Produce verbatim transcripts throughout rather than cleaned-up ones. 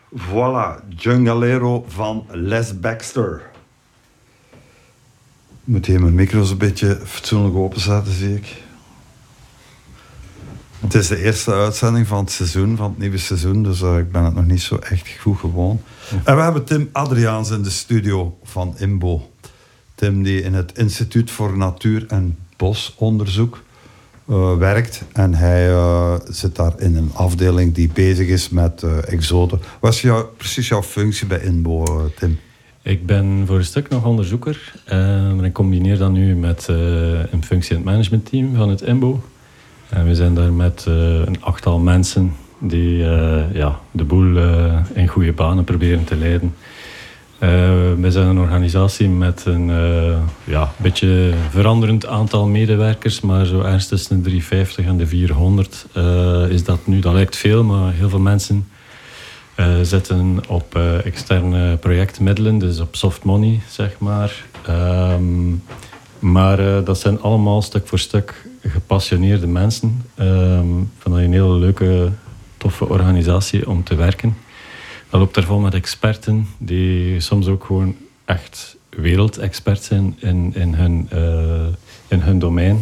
Voilà, Jungalero van Les Baxter. Ik moet hier mijn micro's een beetje fatsoenlijk openzetten, zie ik. Het is de eerste uitzending van het seizoen, van het nieuwe seizoen, dus uh, ik ben het nog niet zo echt goed gewoon. En we hebben Tim Adriaans in de studio van INBO. Tim die in het Instituut voor Natuur- en Bosonderzoek uh, werkt. En hij uh, zit daar in een afdeling die bezig is met uh, exoten. Wat is jou, precies jouw functie bij INBO, uh, Tim? Ik ben voor een stuk nog onderzoeker. Uh, maar ik combineer dat nu met uh, een functie in het managementteam van het INBO. En we zijn daar met uh, een achttal mensen die uh, ja, de boel uh, in goede banen proberen te leiden. Uh, wij zijn een organisatie met een uh, ja, beetje veranderend aantal medewerkers, maar zo ergens tussen de driehonderdvijftig en de vierhonderd uh, is dat nu. Dat lijkt veel, maar heel veel mensen uh, zitten op uh, externe projectmiddelen, dus op soft money, zeg maar. Um, maar uh, dat zijn allemaal stuk voor stuk gepassioneerde mensen. Um, ik vind dat een hele leuke, toffe organisatie om te werken. Dat loopt er vol met experten die soms ook gewoon echt wereldexperts zijn in, in, hun, uh, in hun domein.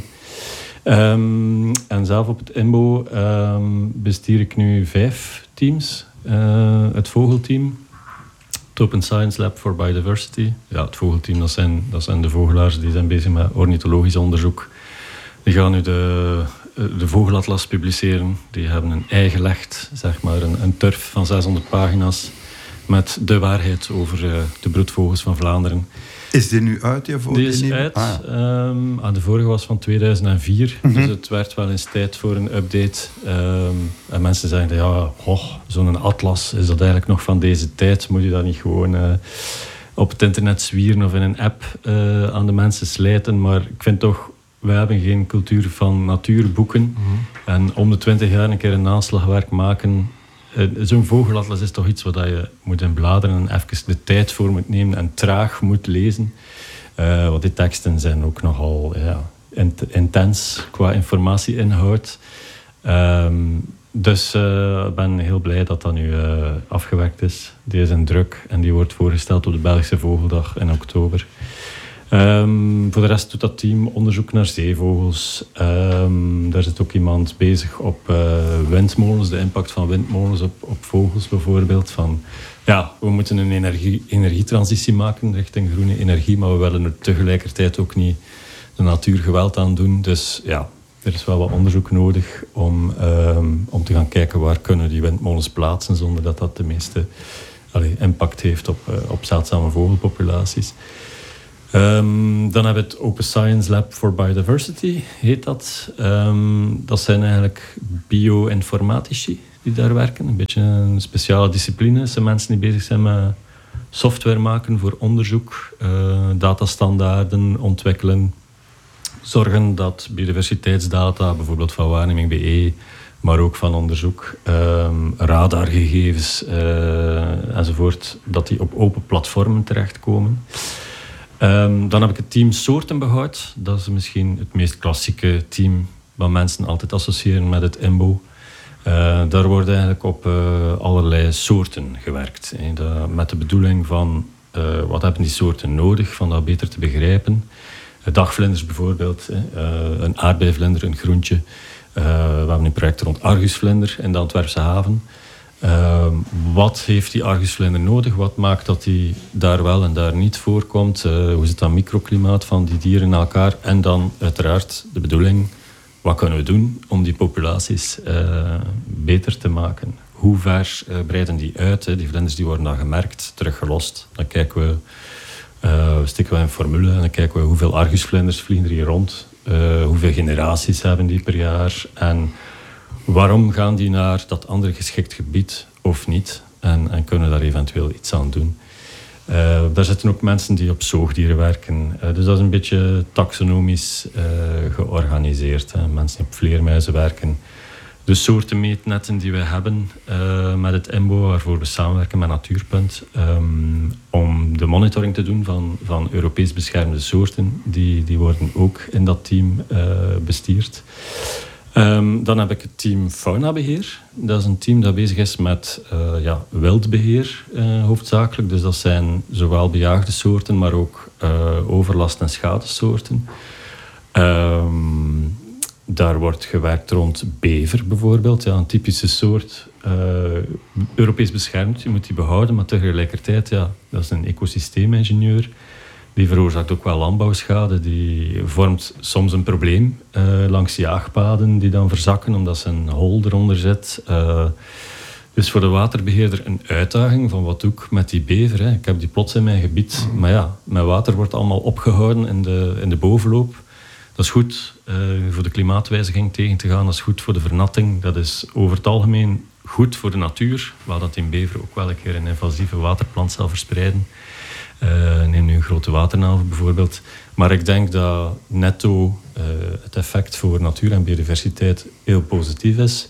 Um, en zelf op het INBO um, bestier ik nu vijf teams. Uh, het vogelteam, het Open Science Lab for Biodiversity. Ja, het vogelteam, dat zijn, dat zijn de vogelaars die zijn bezig met ornithologisch onderzoek. Die gaan nu de, de vogelatlas publiceren. Die hebben een ei gelegd, zeg maar, een, een turf van zeshonderd pagina's met de waarheid over uh, de broedvogels van Vlaanderen. Is die nu uit? Die, die is uit. Ah, ja. um, ah, de vorige was van tweeduizend vier, mm-hmm. Dus het werd wel eens tijd voor een update. Um, en mensen zeggen, ja, oh, zo'n atlas, is dat eigenlijk nog van deze tijd? Moet je dat niet gewoon uh, op het internet zwieren of in een app uh, aan de mensen slijten? Maar ik vind toch, we hebben geen cultuur van natuurboeken. Mm-hmm. En om de twintig jaar een keer een naslagwerk maken. Uh, zo'n vogelatlas is toch iets wat je moet in bladeren en even de tijd voor moet nemen en traag moet lezen. Uh, want die teksten zijn ook nogal ja, int- intens qua informatieinhoud. Um, dus uh, ik ben heel blij dat dat nu uh, afgewerkt is. Die is in druk en die wordt voorgesteld op de Belgische Vogeldag in oktober. Um, voor de rest doet dat team onderzoek naar zeevogels. Um, daar zit ook iemand bezig op uh, windmolens, de impact van windmolens op, op vogels bijvoorbeeld. Van, ja, we moeten een energie, energietransitie maken richting groene energie, maar we willen er tegelijkertijd ook niet de natuur geweld aan doen. Dus ja, er is wel wat onderzoek nodig om, um, om te gaan kijken waar kunnen die windmolens plaatsen zonder dat dat de meeste allee, impact heeft op, uh, op zeldzame vogelpopulaties. Um, dan hebben we het Open Science Lab for Biodiversity, heet dat. Um, dat zijn eigenlijk bio-informatici die daar werken. Een beetje een speciale discipline. Dat zijn mensen die bezig zijn met software maken voor onderzoek, uh, datastandaarden ontwikkelen, zorgen dat biodiversiteitsdata, bijvoorbeeld van Waarneming B E, maar ook van onderzoek, um, radargegevens uh, enzovoort, dat die op open platformen terechtkomen. Um, dan heb ik het team Soortenbehoud. Dat is misschien het meest klassieke team wat mensen altijd associëren met het INBO. Uh, daar wordt eigenlijk op uh, allerlei soorten gewerkt. Hè. De, met de bedoeling van uh, wat hebben die soorten nodig, van dat beter te begrijpen. Uh, dagvlinders bijvoorbeeld, hè. Uh, een aardbeivlinder, een groentje. Uh, we hebben een project rond argusvlinder in de Antwerpse haven. Uh, wat heeft die argusvlinder nodig? Wat maakt dat die daar wel en daar niet voorkomt? Uh, hoe zit dat microklimaat van die dieren in elkaar? En dan uiteraard de bedoeling, wat kunnen we doen om die populaties uh, beter te maken? Hoe ver uh, breiden die uit? Hè? Die vlinders die worden dan gemerkt, teruggelost. Dan kijken we, uh, stikken we een formule en dan kijken we hoeveel argusvlinders vliegen er hier rond. Uh, hoeveel generaties hebben die per jaar? En waarom gaan die naar dat andere geschikt gebied of niet? En, en kunnen daar eventueel iets aan doen? Uh, daar zitten ook mensen die op zoogdieren werken. Uh, dus dat is een beetje taxonomisch uh, georganiseerd. Hè. Mensen die op vleermuizen werken. De soorten meetnetten die wij hebben uh, met het INBO, waarvoor we samenwerken met Natuurpunt, um, om de monitoring te doen van, van Europees beschermde soorten, die, die worden ook in dat team uh, bestierd. Um, dan heb ik het team Faunabeheer. Dat is een team dat bezig is met uh, ja, wildbeheer uh, hoofdzakelijk. Dus dat zijn zowel bejaagde soorten, maar ook uh, overlast- en schadesoorten. Um, daar wordt gewerkt rond bever bijvoorbeeld. Ja, een typische soort, uh, Europees beschermd. Je moet die behouden, maar tegelijkertijd, ja, dat is een ecosysteemingenieur. Die veroorzaakt ook wel landbouwschade. Die vormt soms een probleem uh, langs jaagpaden die dan verzakken omdat ze een hol eronder zit. Uh, dus voor de waterbeheerder een uitdaging van wat doe ik met die bever. Hè. Ik heb die plots in mijn gebied. Maar ja, mijn water wordt allemaal opgehouden in de, in de bovenloop. Dat is goed uh, voor de klimaatwijziging tegen te gaan. Dat is goed voor de vernatting. Dat is over het algemeen goed voor de natuur. Waar dat in bever ook wel een keer een invasieve waterplant zal verspreiden. Uh, neem nu een grote waternaalve bijvoorbeeld. Maar ik denk dat netto uh, het effect voor natuur en biodiversiteit heel positief is.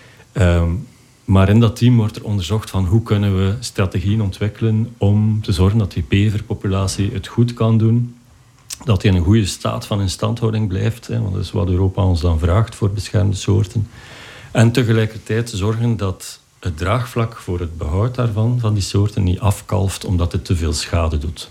Um, maar in dat team wordt er onderzocht van hoe kunnen we strategieën ontwikkelen om te zorgen dat die beverpopulatie het goed kan doen. Dat die in een goede staat van instandhouding blijft. Hè, want dat is wat Europa ons dan vraagt voor beschermde soorten. En tegelijkertijd zorgen dat het draagvlak voor het behoud daarvan, van die soorten, niet afkalft omdat het te veel schade doet.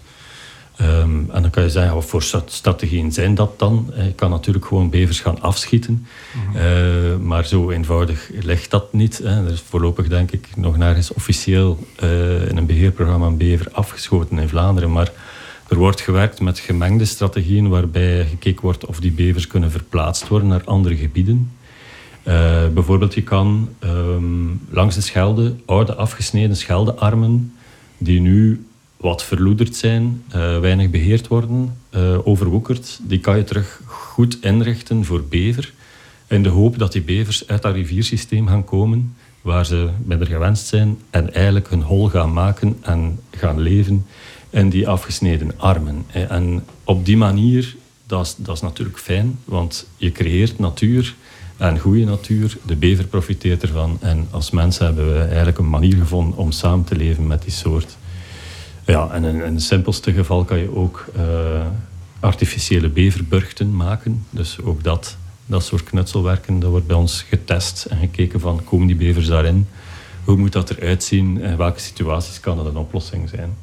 Um, en dan kan je zeggen, wat voor strategieën zijn dat dan? Je kan natuurlijk gewoon bevers gaan afschieten. Mm-hmm. Uh, maar zo eenvoudig ligt dat niet. Hè. Er is voorlopig, denk ik, nog nergens officieel uh, in een beheerprogramma een bever afgeschoten in Vlaanderen. Maar er wordt gewerkt met gemengde strategieën waarbij gekeken wordt of die bevers kunnen verplaatst worden naar andere gebieden. Uh, bijvoorbeeld, je kan um, langs de Schelde oude afgesneden Scheldearmen die nu wat verloederd zijn, uh, weinig beheerd worden, uh, overwoekerd, die kan je terug goed inrichten voor bever in de hoop dat die bevers uit dat riviersysteem gaan komen waar ze minder gewenst zijn en eigenlijk hun hol gaan maken en gaan leven in die afgesneden armen. En op die manier, dat is, dat is natuurlijk fijn, want je creëert natuur en goede natuur, de bever profiteert ervan. En als mensen hebben we eigenlijk een manier gevonden om samen te leven met die soort. Ja, en in, in het simpelste geval kan je ook uh, artificiële beverburgten maken. Dus ook dat, dat soort knutselwerken, dat wordt bij ons getest en gekeken van, komen die bevers daarin? Hoe moet dat eruit zien? En welke situaties kan dat een oplossing zijn?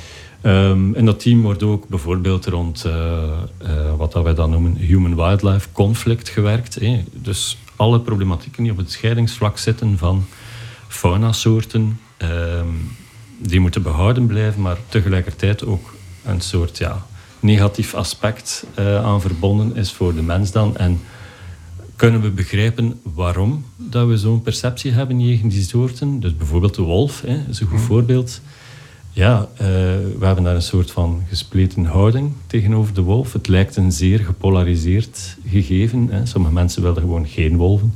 Um, in dat team wordt ook bijvoorbeeld rond uh, uh, wat dat wij dan noemen human-wildlife conflict gewerkt. Eh? Dus alle problematieken die op het scheidingsvlak zitten van faunasoorten, um, die moeten behouden blijven, maar tegelijkertijd ook een soort ja, negatief aspect uh, aan verbonden is voor de mens dan. En kunnen we begrijpen waarom dat we zo'n perceptie hebben tegen die soorten? Dus bijvoorbeeld de wolf hè, is een goed voorbeeld. Ja, uh, we hebben daar een soort van gespleten houding tegenover de wolf. Het lijkt een zeer gepolariseerd gegeven. Hè. Sommige mensen willen gewoon geen wolven.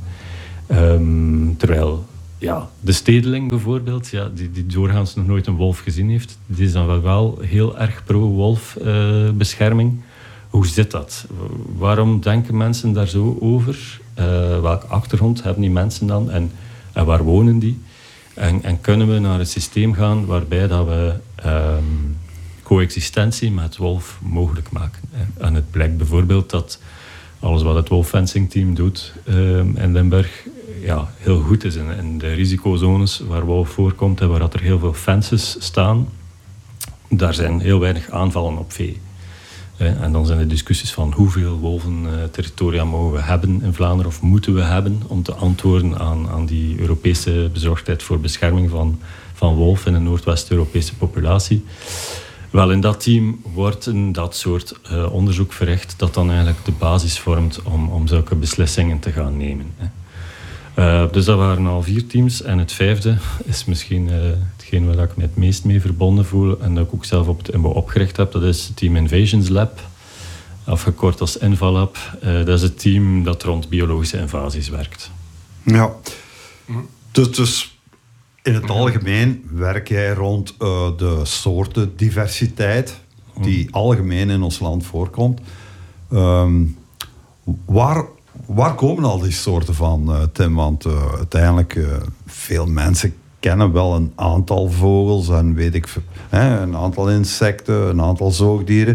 Um, terwijl ja, de stedeling bijvoorbeeld, ja, die, die doorgaans nog nooit een wolf gezien heeft, die is dan wel, wel heel erg pro-wolfbescherming. Uh, Hoe zit dat? Waarom denken mensen daar zo over? Uh, welke achtergrond hebben die mensen dan? En, en waar wonen die? En, en kunnen we naar een systeem gaan waarbij dat we um, coexistentie met wolf mogelijk maken? En het blijkt bijvoorbeeld dat alles wat het wolffencing-team doet um, in Limburg ja, heel goed is. In, in de risicozones waar wolf voorkomt en waar dat er heel veel fences staan, daar zijn heel weinig aanvallen op vee. En dan zijn de discussies van hoeveel wolventerritoria mogen we hebben in Vlaanderen of moeten we hebben om te antwoorden aan, aan die Europese bezorgdheid voor bescherming van, van wolf in een Noordwest-Europese populatie. Wel, in dat team wordt een, dat soort uh, onderzoek verricht dat dan eigenlijk de basis vormt om, om zulke beslissingen te gaan nemen. Hè. Uh, dus dat waren al vier teams. En het vijfde is misschien uh, hetgeen waar ik me het meest mee verbonden voel en dat ik ook zelf op het I M B O opgericht heb. Dat is het Team Invasions Lab, afgekort als InvaLab. Uh, dat is het team dat rond biologische invasies werkt. Ja, dus, dus in het algemeen werk jij rond uh, de soortendiversiteit die algemeen in ons land voorkomt. Um, waar... Waar komen al die soorten van, uh, Tim? Want uh, uiteindelijk, uh, veel mensen kennen wel een aantal vogels en weet ik, hè, een aantal insecten, een aantal zoogdieren.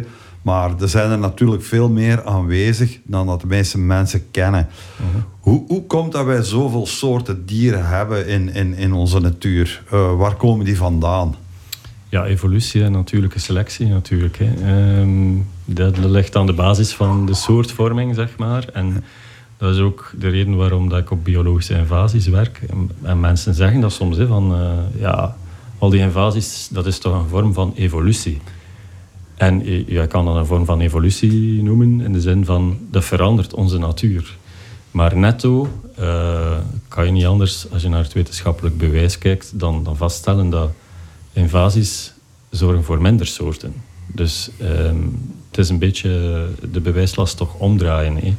Maar er zijn er natuurlijk veel meer aanwezig dan dat de meeste mensen kennen. Uh-huh. Hoe, hoe komt dat wij zoveel soorten dieren hebben in, in, in onze natuur? Uh, waar komen die vandaan? Ja, evolutie en natuurlijke selectie natuurlijk. Hè. Um, dat ligt aan de basis van de soortvorming, zeg maar. En dat is ook de reden waarom dat ik op biologische invasies werk. En, en mensen zeggen dat soms, hè, van uh, ja, al die invasies, dat is toch een vorm van evolutie. En je, je kan dat een vorm van evolutie noemen, in de zin van, dat verandert onze natuur. Maar netto uh, kan je niet anders, als je naar het wetenschappelijk bewijs kijkt, dan, dan vaststellen dat invasies zorgen voor minder soorten. Dus um, het is een beetje de bewijslast toch omdraaien. Hè.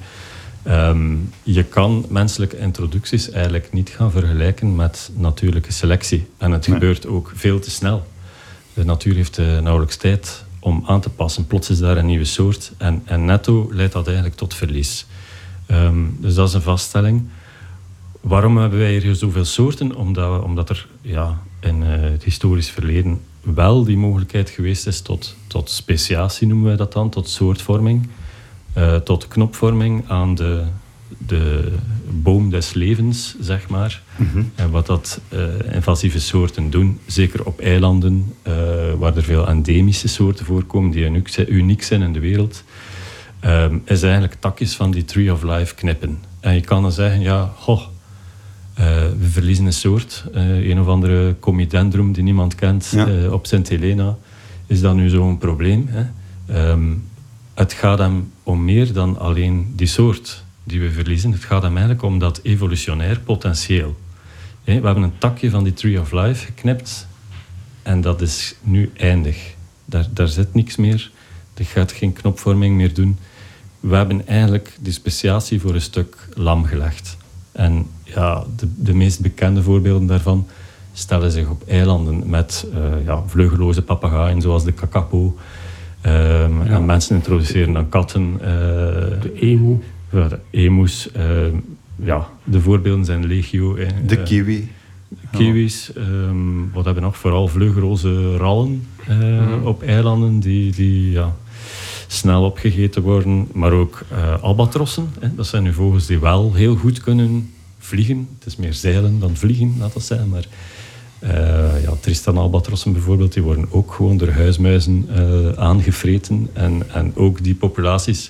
Um, je kan menselijke introducties eigenlijk niet gaan vergelijken met natuurlijke selectie. En het nee. gebeurt ook veel te snel. De natuur heeft uh, nauwelijks tijd om aan te passen. Plots is daar een nieuwe soort. En, en netto leidt dat eigenlijk tot verlies. Um, dus dat is een vaststelling. Waarom hebben wij hier zoveel soorten? Omdat, we, omdat er ja, in uh, het historisch verleden wel die mogelijkheid geweest is tot, tot speciatie, noemen wij dat dan, tot soortvorming, uh, tot knopvorming aan de, de boom des levens, zeg maar. Mm-hmm. En wat dat uh, invasieve soorten doen, zeker op eilanden, uh, waar er veel endemische soorten voorkomen, die uniek, uniek zijn in de wereld, uh, is eigenlijk takjes van die Tree of Life knippen. En je kan dan zeggen, ja, goh, Uh, we verliezen een soort, uh, een of andere comedendrum die niemand kent, ja. uh, op Sint Helena. Is dat nu zo'n probleem? Hè? Um, het gaat hem om meer dan alleen die soort die we verliezen. Het gaat hem eigenlijk om dat evolutionair potentieel. Hè? We hebben een takje van die Tree of Life geknipt en dat is nu eindig. Daar, daar zit niks meer. Er gaat geen knopvorming meer doen. We hebben eigenlijk die speciatie voor een stuk lam gelegd. En ja, de, de meest bekende voorbeelden daarvan stellen zich op eilanden met uh, ja, vleugeloze papegaaien, zoals de kakapo. Um, ja. En mensen introduceren dan katten. Uh, de emu. Ja, de emus. Uh, ja, de voorbeelden zijn legio. Eh, de kiwi. Uh, kiwis. Um, wat hebben we nog? Vooral vleugeloze rallen uh, mm-hmm. op eilanden die... die ja, snel opgegeten worden, maar ook uh, albatrossen. Hè. Dat zijn nu vogels die wel heel goed kunnen vliegen. Het is meer zeilen dan vliegen, laat dat zijn. Maar uh, ja, Tristan-albatrossen bijvoorbeeld, die worden ook gewoon door huismuizen uh, aangevreten. En, en ook die populaties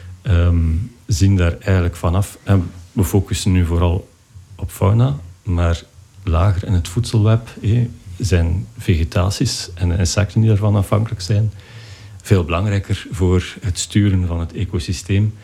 um, zien daar eigenlijk vanaf. En we focussen nu vooral op fauna, maar lager in het voedselweb hè, zijn vegetaties en insecten die daarvan afhankelijk zijn veel belangrijker voor het sturen van het ecosysteem.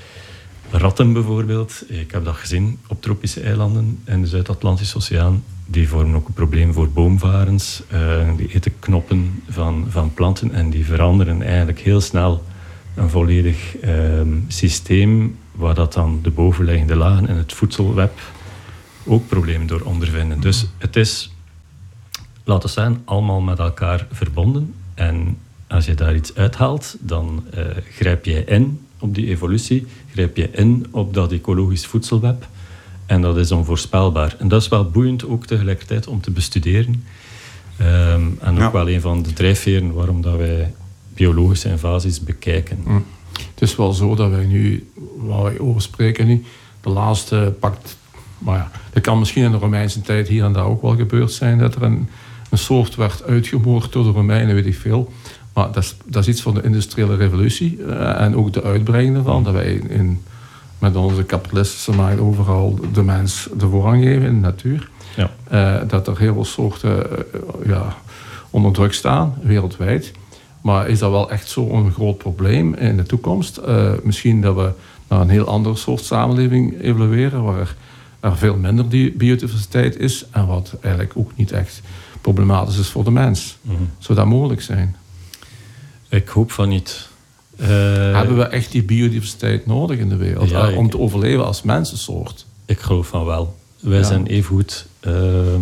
Ratten bijvoorbeeld, ik heb dat gezien op tropische eilanden in de Zuid-Atlantische Oceaan. Die vormen ook een probleem voor boomvarens. Uh, die eten knoppen van, van planten en die veranderen eigenlijk heel snel een volledig uh, systeem waar dat dan de bovenliggende lagen in het voedselweb ook problemen door ondervinden. Dus het is, laten we zeggen, allemaal met elkaar verbonden. En als je daar iets uithaalt, dan uh, grijp je in op die evolutie, grijp je in op dat ecologisch voedselweb. En dat is onvoorspelbaar. En dat is wel boeiend ook tegelijkertijd om te bestuderen. Um, en ook ja. wel een van de drijfveren waarom dat wij biologische invasies bekijken. Mm. Het is wel zo dat wij nu, waar wij over spreken nu, de laatste pakt... Maar ja, dat kan misschien in de Romeinse tijd hier en daar ook wel gebeurd zijn, dat er een, een soort werd uitgemoord door de Romeinen, weet ik veel. Maar dat is, dat is iets van de industriële revolutie uh, en ook de uitbreiding ervan, dat wij in, met onze kapitalistische markt overal de mens de voorrang geven in de natuur. Ja. Uh, dat er heel veel soorten uh, ja, onder druk staan, wereldwijd. Maar is dat wel echt zo'n groot probleem in de toekomst? Uh, misschien dat we naar een heel andere soort samenleving evolueren, waar er veel minder die biodiversiteit is en wat eigenlijk ook niet echt problematisch is voor de mens. Mm-hmm. Zou dat mogelijk zijn? Ik hoop van niet. Uh, Hebben we echt die biodiversiteit nodig in de wereld ja, om ik, te overleven als mensensoort? Ik geloof van wel. Wij ja. zijn evengoed uh,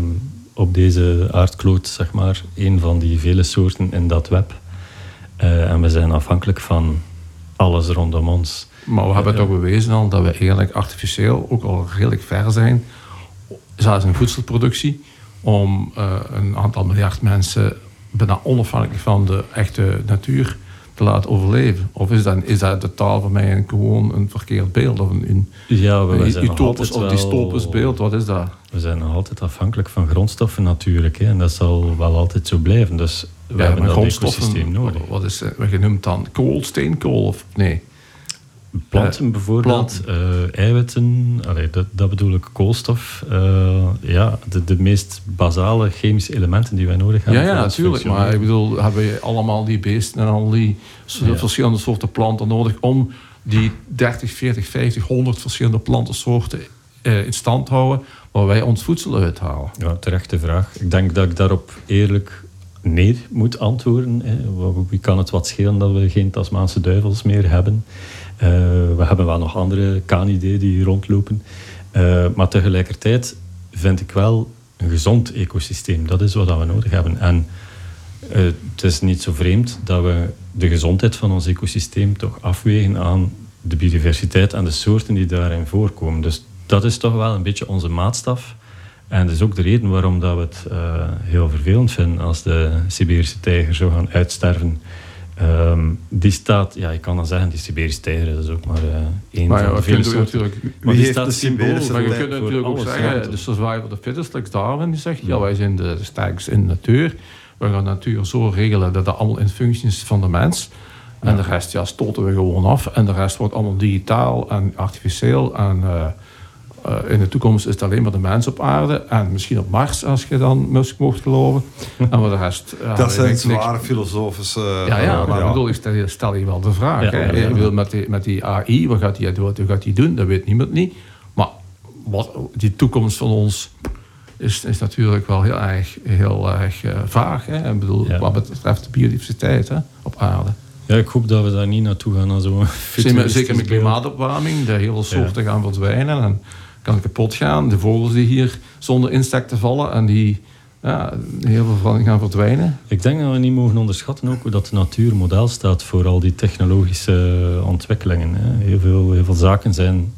op deze aardkloot, zeg maar, een van die vele soorten in dat web. Uh, en we zijn afhankelijk van alles rondom ons. Maar we hebben uh, toch bewezen al dat we eigenlijk artificieel ook al redelijk ver zijn, zelfs in voedselproductie, om uh, een aantal miljard mensen bijna onafhankelijk van de echte natuur te laten overleven? Of is dat, is dat totaal voor mij een, gewoon een verkeerd beeld? Of een, een, ja, we, een zijn utopisch of dystopisch beeld? Wat is dat? We zijn nog altijd afhankelijk van grondstoffen natuurlijk. Hè, en dat zal wel altijd zo blijven. Dus we Ja, hebben maar dat ecosysteem nodig. Wat is wat je noemt dan? Kool, steenkool of nee? Planten uh, bijvoorbeeld, planten. Uh, eiwitten, allee, dat, dat bedoel ik, koolstof. Uh, ja, de, de meest basale chemische elementen die wij nodig hebben. Ja, ja natuurlijk. Maar ik bedoel, hebben we allemaal die beesten en al die ja. verschillende soorten planten nodig om die dertig, veertig, vijftig, honderd verschillende plantensoorten uh, in stand te houden waar wij ons voedsel uithalen? Ja, terechte vraag. Ik denk dat ik daarop eerlijk nee moet antwoorden. Hè. Wie kan het wat schelen dat we geen Tasmaanse duivels meer hebben? Uh, we hebben wel nog andere canidae die rondlopen. Uh, maar tegelijkertijd vind ik wel een gezond ecosysteem. Dat is wat we nodig hebben. En uh, het is niet zo vreemd dat we de gezondheid van ons ecosysteem toch afwegen aan de biodiversiteit en de soorten die daarin voorkomen. Dus dat is toch wel een beetje onze maatstaf. En dat is ook de reden waarom dat we het uh, heel vervelend vinden als de Siberische tijger zou gaan uitsterven. Um, die staat, ja, ik kan dan zeggen, die Siberische tijger, dat is ook maar uh, één maar van ja, de vele soorten. Natuurlijk, maar die staat symbool. Maar je kunt natuurlijk ook zeggen, de survival of the fittest, like Darwin, die zegt, ja, wij zijn de, de sterkste in de natuur. We gaan de natuur zo regelen dat dat allemaal in functie is van de mens. En ja. de rest, ja, stoten we gewoon af. En de rest wordt allemaal digitaal en artificieel. En uh, uh, in de toekomst is het alleen maar de mens op aarde. En misschien op Mars, als je dan Musk mocht geloven. En voor de rest... Uh, dat zijn zware niks... filosofische... Uh, ja, ja, maar ja. bedoel, ik stel, stel je wel de vraag. Ja, hè. Ja, ja, ja. Ik bedoel, met, die, met die A I, wat gaat die, wat gaat die doen? Dat weet niemand niet. Maar wat, die toekomst van ons... Is, is natuurlijk wel heel erg, heel erg uh, vaag. Hè? Ik bedoel, ja. Wat betreft de biodiversiteit, hè, op aarde. Ja, ik hoop dat we daar niet naartoe gaan. Naar zo'n Zeker met klimaatopwarming, de hele soorten ja. gaan verdwijnen en kan kapot gaan. De vogels die hier zonder insecten vallen en die ja, heel veel van gaan verdwijnen. Ik denk dat we niet mogen onderschatten ook hoe dat de natuur model staat voor al die technologische ontwikkelingen. Hè. Heel veel, heel veel zaken zijn...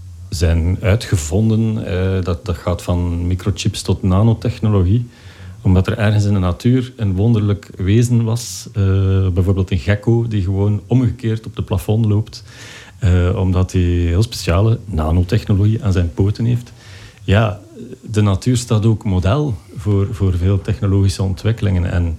zijn uitgevonden. Uh, dat, dat gaat van microchips tot nanotechnologie. Omdat er ergens in de natuur een wonderlijk wezen was. Uh, bijvoorbeeld een gekko die gewoon omgekeerd op het plafond loopt. Uh, omdat hij heel speciale nanotechnologie aan zijn poten heeft. Ja, de natuur staat ook model voor, voor veel technologische ontwikkelingen. En,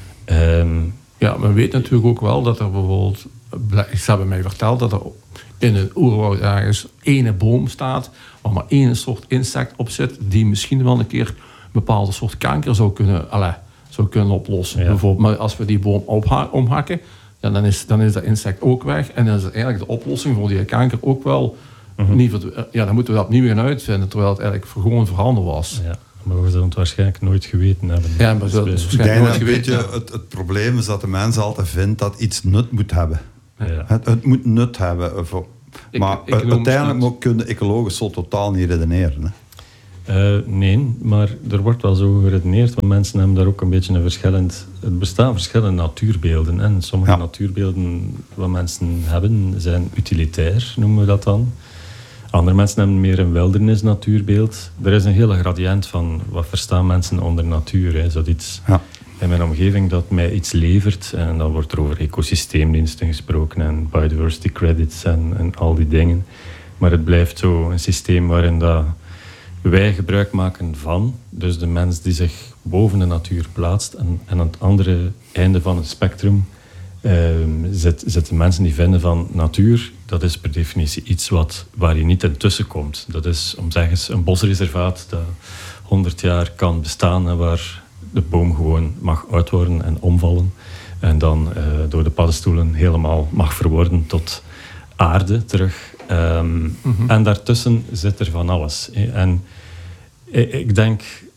um, ja, men weet natuurlijk ook wel dat er bijvoorbeeld... Ze hebben mij verteld dat er in een oerwoud ergens ene boom staat waar maar één soort insect op zit die misschien wel een keer een bepaalde soort kanker zou kunnen, allez, zou kunnen oplossen. Ja. Bijvoorbeeld, maar als we die boom opha- omhakken, ja, dan, is, dan is dat insect ook weg. En dan is het eigenlijk de oplossing voor die kanker ook wel... Mm-hmm. Niet, ja, dan moeten we dat opnieuw gaan uitvinden, terwijl het eigenlijk gewoon voorhanden was. Ja. Maar we zullen het waarschijnlijk nooit geweten hebben. Ja, maar we dus ik denk dat weet je, het, het probleem is dat de mens altijd vindt dat iets nut moet hebben. Ja. Het, het moet nut hebben. Voor, ik, maar ik uiteindelijk kunnen ecologen zo totaal niet redeneren. Hè? Uh, nee, maar er wordt wel zo geredeneerd. Want mensen hebben daar ook een beetje een verschillend... Er bestaan verschillende natuurbeelden. En sommige ja. natuurbeelden wat mensen hebben zijn utilitair, noemen we dat dan. Andere mensen hebben meer een wildernis-natuurbeeld. Er is een hele gradient van wat verstaan mensen onder natuur. Hè. Zoiets ja. in mijn omgeving dat mij iets levert. En dan wordt er over ecosysteemdiensten gesproken en biodiversity credits en, en al die dingen. Maar het blijft zo een systeem waarin dat wij gebruik maken van. Dus de mens die zich boven de natuur plaatst. En, en aan het andere einde van het spectrum uh, zit, zitten mensen die vinden van natuur. Dat is per definitie iets wat, waar je niet in tussen komt. Dat is, om zeg eens, een bosreservaat dat honderd jaar kan bestaan en waar de boom gewoon mag oud worden en omvallen. En dan uh, door de paddenstoelen helemaal mag verworden tot aarde terug. Um, mm-hmm. En daartussen zit er van alles. En ik denk,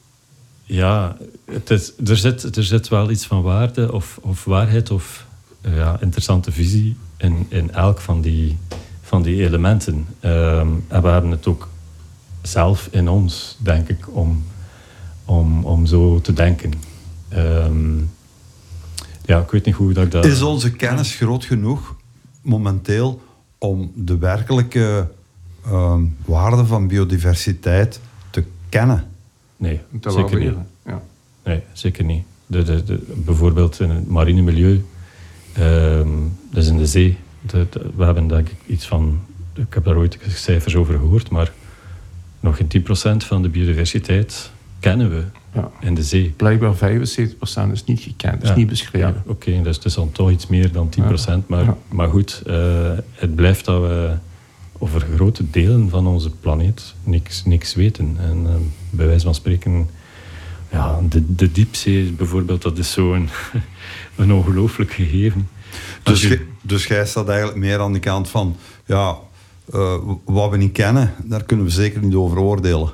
ja, het is, er, zit, er zit wel iets van waarde of, of waarheid of ja, interessante visie in, in elk van die, van die elementen. Um, en we hebben het ook zelf in ons, denk ik, om, om, om zo te denken. Um, ja, ik weet niet hoe dat ik dat... Is onze kennis groot genoeg, momenteel, om de werkelijke um, waarde van biodiversiteit te kennen? Nee, zeker niet. Ja. Nee, zeker niet. De, de, de, bijvoorbeeld in het marine milieu Um, dus in de zee. De, de, we hebben denk ik iets van... Ik heb daar ooit cijfers over gehoord, maar nog geen tien procent van de biodiversiteit kennen we ja. in de zee. Blijkbaar vijfenzeventig procent is niet gekend, is ja. niet beschreven. Ja, Oké, okay, dus het is dan toch iets meer dan tien procent. Ja. Maar, ja. maar goed, uh, het blijft dat we over grote delen van onze planeet niks, niks weten. En uh, bij wijze van spreken... Ja, de, de diepzee bijvoorbeeld, dat is zo'n een ongelooflijk gegeven. Dus, je, dus jij staat eigenlijk meer aan de kant van... ja, uh, wat we niet kennen, daar kunnen we zeker niet over oordelen.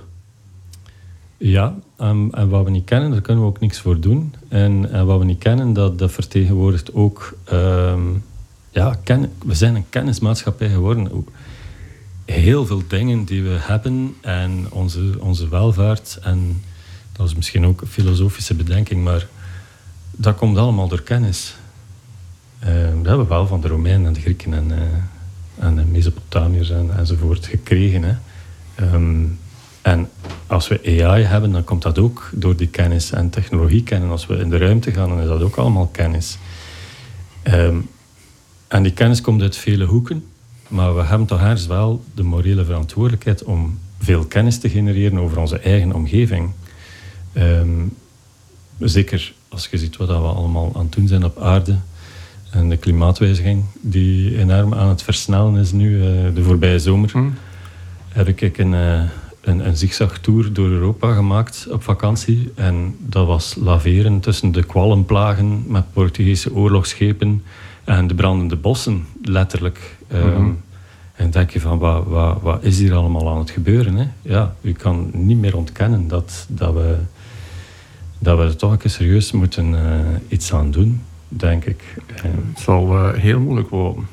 Ja, um, en wat we niet kennen, daar kunnen we ook niks voor doen. En, en wat we niet kennen, dat, dat vertegenwoordigt ook... Um, ja, ken, we zijn een kennismaatschappij geworden. Heel veel dingen die we hebben en onze, onze welvaart... en dat is misschien ook een filosofische bedenking, maar dat komt allemaal door kennis. Uh, dat hebben we wel van de Romeinen en de Grieken en, uh, en de Mesopotamiërs en, enzovoort gekregen. Hè. Um, en als we A I hebben, dan komt dat ook door die kennis en technologie kennen. Als we in de ruimte gaan, dan is dat ook allemaal kennis. Um, en die kennis komt uit vele hoeken, maar we hebben toch ergens wel de morele verantwoordelijkheid om veel kennis te genereren over onze eigen omgeving. Um, zeker als je ziet wat we allemaal aan het doen zijn op aarde en de klimaatwijziging die enorm aan het versnellen is nu. Uh, de voorbije zomer mm. heb ik een, uh, een, een zigzagtour door Europa gemaakt op vakantie en dat was laveren tussen de kwallenplagen met Portugese oorlogsschepen en de brandende bossen, letterlijk. Um, mm-hmm. En denk je van, wat, wat, wat is hier allemaal aan het gebeuren? Hè? Ja, u kan niet meer ontkennen dat, dat, we, dat we er toch een keer serieus moeten uh, iets aan doen, denk ik. Uh, het zal uh, heel moeilijk worden.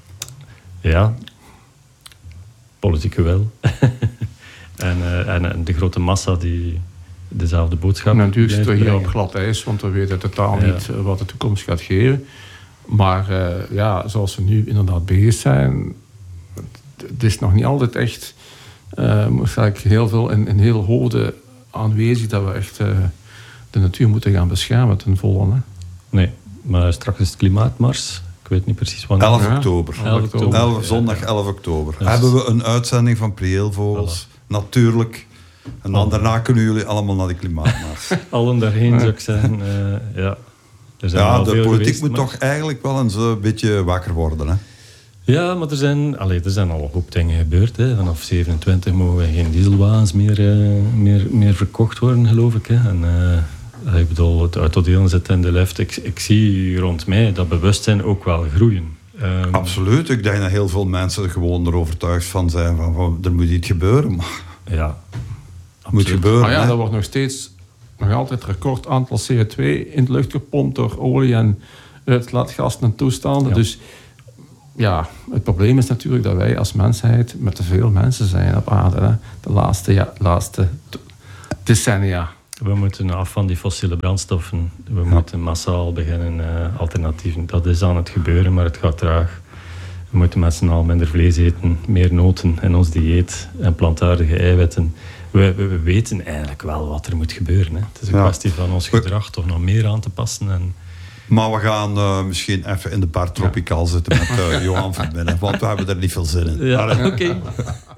Ja, politieke wil. en, uh, en, en de grote massa die dezelfde boodschap... Natuurlijk zitten we hier op glad ijs, want we weten totaal ja. niet wat de toekomst gaat geven. Maar uh, ja, zoals we nu inderdaad bezig zijn... Het is nog niet altijd echt uh, ik heel veel in, in heel hoofden aanwezig dat we echt uh, de natuur moeten gaan beschermen ten volle. Hè? Nee, maar straks is het klimaatmars. Ik weet niet precies wanneer. elf oktober. elf oktober. elf, zondag elf oktober. Ja. Hebben we een uitzending van Priëelvogels. Voilà. Natuurlijk. En dan daarna kunnen jullie allemaal naar de klimaatmars. Allen daarheen zou ik zeggen. Uh, ja, er zijn ja de politiek geweest, moet maar... toch eigenlijk wel eens een beetje wakker worden, hè? Ja, maar er zijn, allez, er zijn al een hoop dingen gebeurd. Hè. Vanaf zevenentwintig mogen geen dieselwagens meer, uh, meer, meer verkocht worden, geloof ik. Hè. En, uh, ik bedoel, het autodelen zit in de lift. Ik, ik zie rond mij dat bewustzijn ook wel groeien. Um, Absoluut. Ik denk dat heel veel mensen er gewoon er overtuigd van zijn. Van, van, er moet iets gebeuren. Maar ja, moet gebeuren. Maar ja, er wordt nog steeds nog altijd record aantal C O twee in de lucht gepompt door olie en uitlaatgassen en toestanden. Ja. Dus ja, het probleem is natuurlijk dat wij als mensheid met te veel mensen zijn op aarde. Hè. De laatste, ja, laatste decennia. We moeten af van die fossiele brandstoffen. We ja. moeten massaal beginnen uh, alternatieven. Dat is aan het gebeuren, maar het gaat traag. We moeten met z'n allen minder vlees eten, meer noten in ons dieet en plantaardige eiwitten. We, we, we weten eigenlijk wel wat er moet gebeuren. Hè. Het is een ja. kwestie van ons gedrag toch nog meer aan te passen. En maar we gaan uh, misschien even in de bar Tropical ja. zitten met uh, Johan Verbinnen, want we hebben er niet veel zin in. Ja, oké. Okay.